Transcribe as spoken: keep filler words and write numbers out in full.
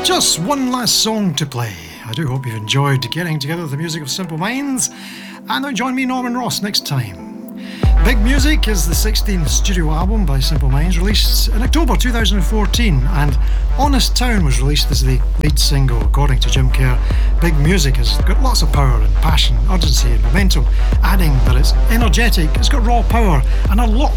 Just one last song to play. I do hope you've enjoyed getting together with the music of Simple Minds, and now join me, Norman Ross, next time. Big Music is the sixteenth studio album by Simple Minds, released in October two thousand fourteen, and Honest Town was released as the lead single. According to Jim Kerr, Big Music has got lots of power and passion, urgency and momentum, adding that it's energetic, it's got raw power and a lot